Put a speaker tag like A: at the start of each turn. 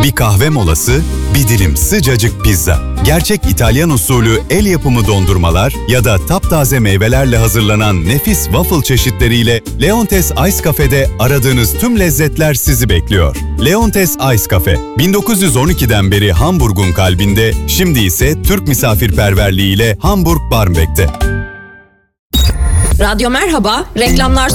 A: Bir kahve molası, bir dilim sıcacık pizza. Gerçek İtalyan usulü el yapımı dondurmalar ya da taptaze meyvelerle hazırlanan nefis waffle çeşitleriyle Leontes Ice Cafe'de aradığınız tüm lezzetler sizi bekliyor. Leontes Ice Cafe, 1912'den beri Hamburg'un kalbinde, şimdi ise Türk misafirperverliğiyle Hamburg Barmbek'te.
B: Radyo merhaba, reklamlar